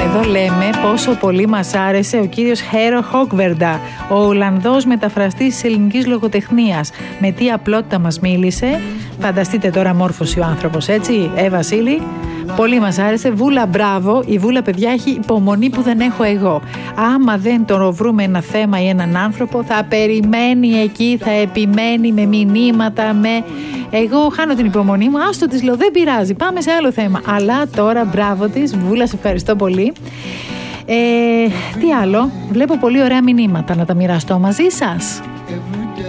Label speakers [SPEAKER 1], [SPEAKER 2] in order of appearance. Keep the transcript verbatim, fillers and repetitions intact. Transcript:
[SPEAKER 1] εδώ λέμε πόσο πολύ μας άρεσε ο κύριος Χέρο Χόκβερντα, ο Ολλανδός μεταφραστής της ελληνικής λογοτεχνίας. Με τι απλότητα μας μίλησε. Φανταστείτε τώρα μόρφωση ο άνθρωπος, έτσι, ε Βασίλη. Πολύ μας άρεσε. Βούλα, μπράβο. Η Βούλα, παιδιά, έχει υπομονή που δεν έχω εγώ. Άμα δεν τον βρούμε ένα θέμα ή έναν άνθρωπο, θα περιμένει εκεί, θα επιμένει με μηνύματα, με... Εγώ χάνω την υπομονή μου, άστο της λέω, δεν πειράζει, πάμε σε άλλο θέμα. Αλλά τώρα μπράβο της, Βούλα, σε ευχαριστώ πολύ. Ε, τι άλλο, βλέπω πολύ ωραία μηνύματα, να τα μοιραστώ μαζί σας.